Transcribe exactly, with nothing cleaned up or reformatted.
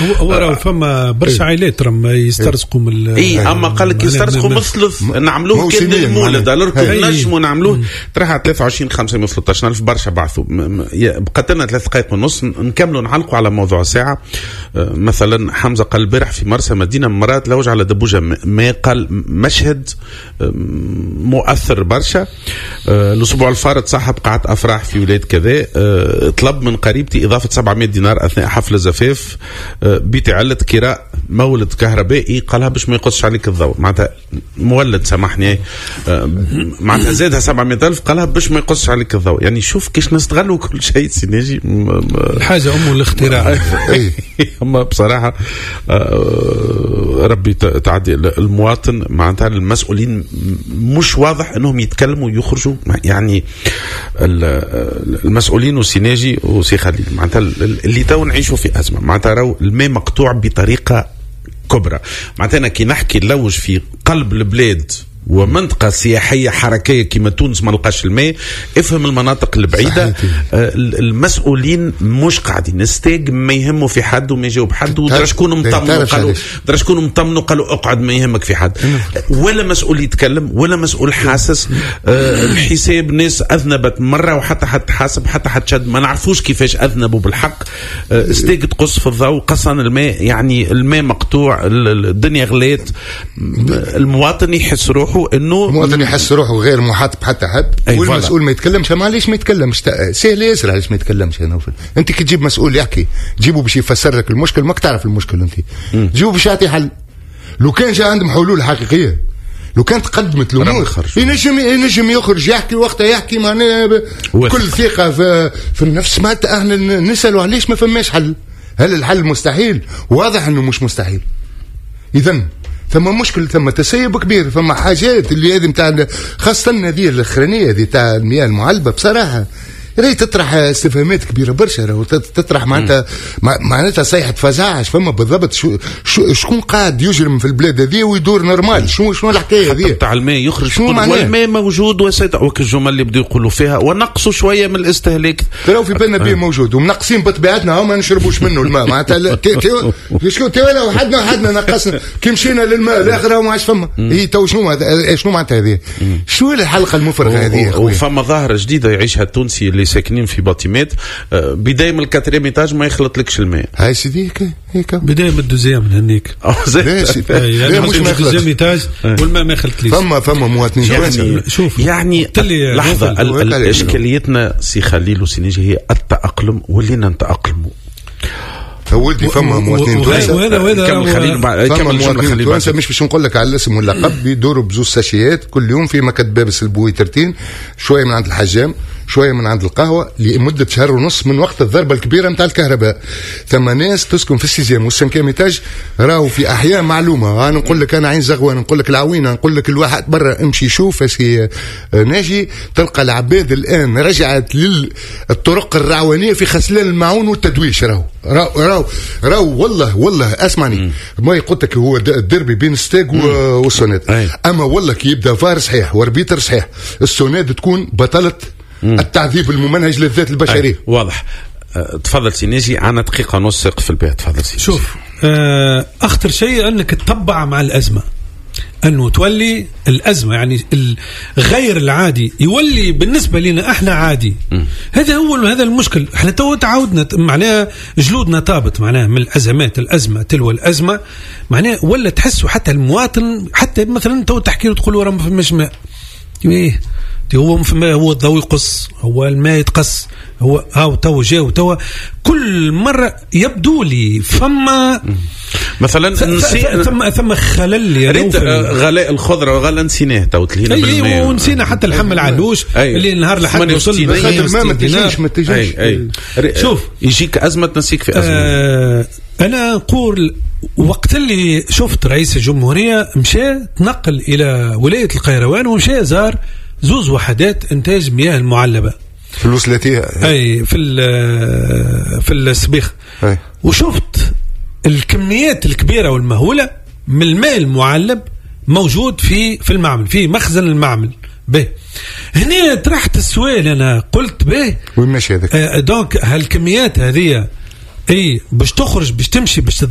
هو راه فما برشا عائلات راهم يسترزقوا من اي اما قال لك يسترزقوا مثلث نعملوه كان المولد الوغ نجموا نعملوه تراها ثلاثة وعشرين خمسة وثلاثة عشر ألف برشا بعثوا بقت لنا ثلاث دقائق ونص نكملوا نعلقوا على موضوع ساعه. مثلا حمزه قال البارح في مرسى مدينه مرات لوج على دبوجه ما قال مشهد مؤثر برشا. الاسبوع الفارط صاحب قاعه افراح في ولايه كذا طلب من قريبتي اضافه سبعمائة دينار اثناء حفل الزفاف بيتي علة كراء مولد كهربائي قالها باش ما يقصش عليك الضوء معناتها مولد سامحني معناتها زادها سبعمائة ألف قالها باش ما يقصش عليك الضوء. يعني شوف كيش نستغلوا كل شيء سيناجي الحاجه ام الاختراع. اما بصراحه ربي تعدي المواطن معناتها المسؤولين مش واضح انهم يتكلموا ويخرجوا. يعني المسؤولين وسيناجي وسي خليل معناتها اللي تو نعيشوا في ازمه معناتها راهو الماء مقطوع بطريقه كبرى. معناتها أنا كي نحكي نلوج في قلب البلاد ومنطقة سياحية حركية كما تونس ما لقاش الماء افهم المناطق البعيدة. آه المسؤولين مش قاعدين نستيق ما يهموا في حد وما يجاوب حد ودرا شكون مطمنوا قالوا درا شكون مطمنوا قالوا اقعد ما يهمك في حد ولا مسؤول يتكلم ولا مسؤول حاسس. آه الحساب ناس أذنبت مرة وحتى حد حاسب حتى حد شد ما نعرفوش كيفاش أذنبوا بالحق. آه استيق تقص في الضوء قصن الماء يعني الماء مقطوع الدنيا غليت. المواطن يحس روحه انه المواطن يحس روحه غير محاط بحتى حد والمسؤول ما يتكلمش. معليش ما يتكلمش سهل ياسر علاش ما يتكلمش يا نوفل. انت كي تجيب مسؤول يحكي جيبه باش يفسر لك المشكل ماك تعرف المشكل انت جيبه باش يعطي حل. لو كان جاء عندهم حلول حقيقيه لو كانت قدمت الامور ينجم ينجم يخرج يحكي وقتها يحكي معناها بكل ثقه في, في النفس. معناتها احنا نسالوا علاش ما فماش حل. هل الحل مستحيل؟ واضح انه مش مستحيل. اذا ثم مشكل ثم تسيب كبير ثم حاجات اللي هذه نتاع خاصة هذه الأخرانية هذه تاع المياه المعلبة بصراحة راهي تطرح استفهامات كبيرة برشا راهو تطرح معناتها معناتها صيحة فزاعة. فما بالضبط شو شكون قاعد يجرم في البلاد هذه ويدور نورمال شنو شنو الحكاية هذه تاع الماء يخرج والماء موجود وسيد وك الجمل اللي بدوا يقولوا فيها ونقصوا شوية من الاستهلاك تراو في بالنا بيه موجود ومنقصين بطبيعتنا هما ما نشربوش منه الماء معناتها شكون تيولا وحدنا وحدنا نقصنا كي مشينا للماء الاخر ما عادش فما هي تو شنو شنو معناتها هذه شو الحلقة المفرغة هذه. وفما ظاهرة جديدة يعيشها التونسي اللي ساكنين في باطيمات بداية من الكاتريم ايتاج ما يخلط لكش الماء. هاي سيدي هيك بداية من الدوزيام من هنيك يعني مش ما الدوزيام ايتاج والماء ما يخلط ليش. فما فما مواطنين يعني شوف يعني لحظة اشكاليتنا سي خليل وسينيجي هي التأقلم ولينا نتأقلموا. ولدي فما مواطنين وهذا وهذا كمل خليل كمل مواطنين تونسة مش باش نقول لك على الاسم واللقب بيدوروا بزوز ساشيات كل يوم في مكتب بابس البويترتين شويه من عند الحجام شويه من عند القهوه لمده شهر ونص من وقت الضربه الكبيره نتاع الكهرباء. ثم ناس تسكن في السيزيام والسنكام ايتاج راهو في احياء معلومه. انا نقول لك انا عين زغوان نقول لك العوينه نقول لك الواحد برا امشي شوف اسي ناجي تلقى العباد الان رجعت للطرق الرعوانيه في غسلان الماعون والتدويش. راهو راهو راهو والله والله اسمعني ما قلت لك هو الدربي بين ستاج والسونات اما والله كي يبدا فار صحيح وربيتر صحيح السونات تكون بطلة التعذيب الممنهج للذات البشرية. واضح. أه تفضل سينيجي عنا دقيقة نص في البيت. تفضل سينيجي. شوف أه أخطر شيء أنك تتبع مع الأزمة أنه تولي الأزمة يعني غير العادي يولي بالنسبة لنا احنا عادي. م. هذا هو هذا المشكل. احنا تو تعودنا معناها جلودنا طابت معناها من الأزمات الأزمة تلو الأزمة معناها ولا تحسوا حتى المواطن حتى مثلا تو تحكي له تقول له راه ما فماش ماء ايه هو فما هو الضوء يقص هو الماء يتقص هو هاو تو جاء وتو كل مرة يبدو لي فما مثلا ثم ثم خلل ريت غلاء الخضره وغلا نسيناه تو تلهينا بالماء أي ونسينا حتى الحمل علوش اللي النهار لحد وصل الماء ما تجيش ما تجيش. شوف يجيك ازمه تنسيك في ازمه. آه انا نقول وقت اللي شفت رئيس الجمهوريه مشى تنقل الى ولايه القيروان ومشى زار زوز وحدات انتاج مياه المعلبه في الوسلاتيه اي في في السبيخ وشفت الكميات الكبيره والمهوله من الماء المعلب موجود في في المعمل في مخزن المعمل به. هنا طرحت السؤال انا قلت به وين ماشي هذاك آه دونك هالكميات هذه اي باش تخرج باش تمشي باش